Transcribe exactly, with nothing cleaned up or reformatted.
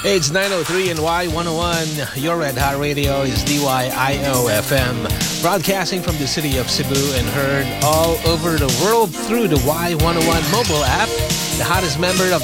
It's nine oh three and Y one oh one. Your Red Hot Radio is D Y I O F M. Broadcasting from the city of Cebu and heard all over the world through the Y one oh one mobile app. The hottest member of